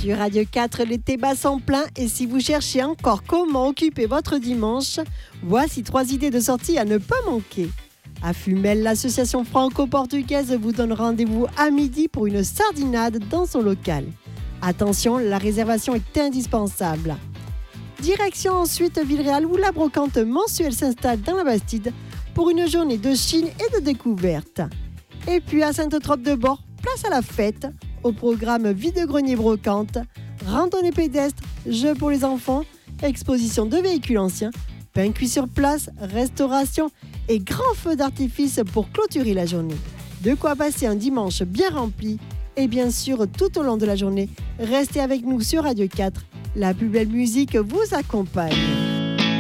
Sur Radio 4, l'été bat son plein et si vous cherchez encore comment occuper votre dimanche, voici 3 idées de sortie à ne pas manquer. À Fumel, l'association franco-portugaise vous donne rendez-vous à midi pour une sardinade dans son local. Attention, la réservation est indispensable. Direction ensuite Villeréal où la brocante mensuelle s'installe dans la Bastide pour une journée de Chine et de découverte. Et puis à Sainte-Trope-de-Bord, place à la fête, au programme vide-grenier brocante, randonnée pédestre, jeux pour les enfants, exposition de véhicules anciens, pain cuit sur place, restauration et grand feu d'artifice pour clôturer la journée. De quoi passer un dimanche bien rempli et bien sûr tout au long de la journée, restez avec nous sur Radio 4. La plus belle musique vous accompagne.